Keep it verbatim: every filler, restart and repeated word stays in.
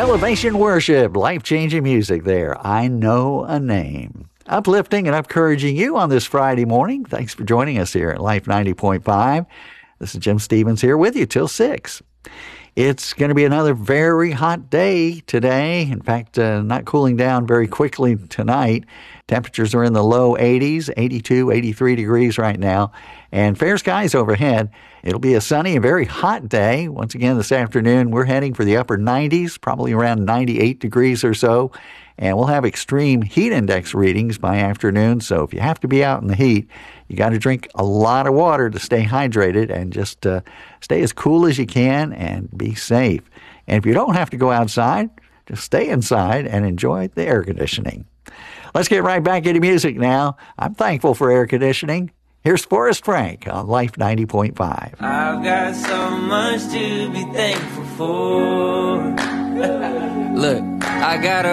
Elevation Worship, life-changing music there. I Know a Name. Uplifting and encouraging you on this Friday morning. Thanks for joining us here at Life ninety point five. This is Jim Stevens here with you till six. It's going to be another very hot day today. In fact, uh, not cooling down very quickly tonight. Temperatures are in the low eighties, eighty-two, eighty-three degrees right now. And fair skies overhead. It'll be a sunny and very hot day. Once again, this afternoon, we're heading for the upper nineties, probably around ninety-eight degrees or so. And we'll have extreme heat index readings by afternoon. So if you have to be out in the heat, you got to drink a lot of water to stay hydrated and just uh, stay as cool as you can and be safe. And if you don't have to go outside, just stay inside and enjoy the air conditioning. Let's get right back into music now. I'm thankful for air conditioning. Here's Forrest Frank on Life ninety point five. I've got so much to be thankful for. Look, I got a